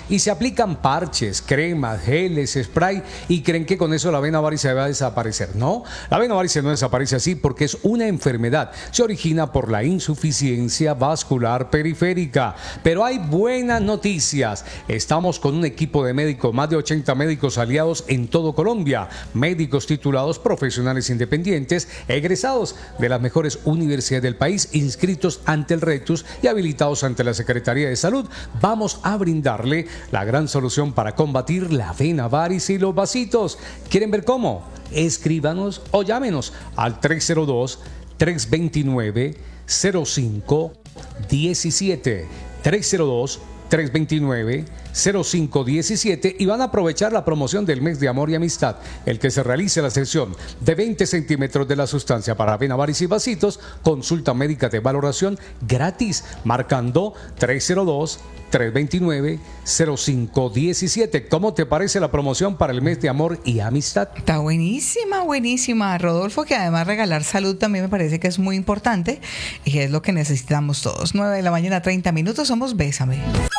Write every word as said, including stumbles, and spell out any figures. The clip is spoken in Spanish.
y se aplican parches, cremas, geles, spray y creen que con eso la vena varice va a desaparecer. No, la vena varice no desaparece así porque es una enfermedad. Se origina por la insuficiencia vascular periférica. Pero hay buenas noticias. Estamos con un equipo de médicos, más de ochenta médicos aliados en todo Colombia, médicos titulados, profesionales independientes, egresados de las mejores universidades del país, inscritos ante el Rectus y habilitados ante la Secretaría de Salud. Vamos a brindarle la gran solución para combatir la vena varice y los vasitos. ¿Quieren ver cómo? Escríbanos o llámenos al tres cero dos, tres dos nueve, cero cinco uno siete, tres cero dos, tres dos nueve, cero cinco uno siete y van a aprovechar la promoción del mes de amor y amistad. El que se realice la sección de veinte centímetros de la sustancia para vena varice y vasitos, consulta médica de valoración gratis, marcando tres cero dos, tres dos nueve, cero cinco uno siete. ¿Cómo te parece la promoción para el mes de amor y amistad? Está buenísima, buenísima, Rodolfo, que además regalar salud también me parece que es muy importante y es lo que necesitamos todos. nueve de la mañana, treinta minutos, somos Bésame.